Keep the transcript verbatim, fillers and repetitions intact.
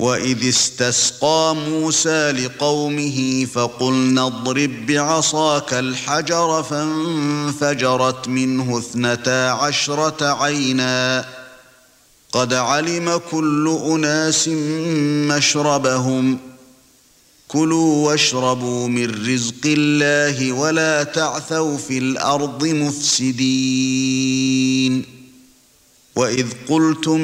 وَإِذِ اسْتَسْقَى مُوسَى لِقَوْمِهِ فَقُلْنَا اضْرِب بِّعَصَاكَ الْحَجَرَ فَانفَجَرَتْ مِنْهُ اثْنَتَا عَشْرَةَ عَيْنًا قَدْ عَلِمَ كُلُّ أُنَاسٍ مَّشْرَبَهُمْ كُلُوا وَاشْرَبُوا مِن رِّزْقِ اللَّهِ وَلَا تَعْثَوْا فِي الْأَرْضِ مُفْسِدِينَ وَإِذْ قُلْتُمْ